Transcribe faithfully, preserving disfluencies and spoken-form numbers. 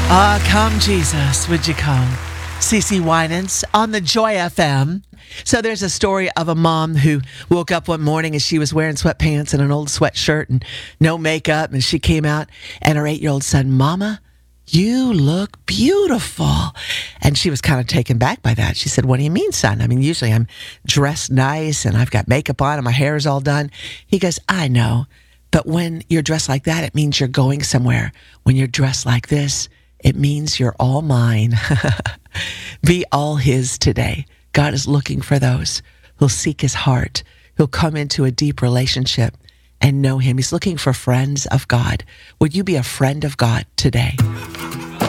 Ah, come, Jesus, would you come? CeCe Winans on the Joy F M. So there's a story of a mom who woke up one morning and she was wearing sweatpants and an old sweatshirt and no makeup. And she came out and her eight-year-old son, Mama, you look beautiful. And she was kind of taken back by that. She said, what do you mean, son? I mean, usually I'm dressed nice and I've got makeup on and my hair is all done. He goes, I know. But when you're dressed like that, it means you're going somewhere. When you're dressed like this, it means you're all mine. Be all his today. God is looking for those who'll seek his heart, who'll come into a deep relationship and know him. He's looking for friends of God. Would you be a friend of God today?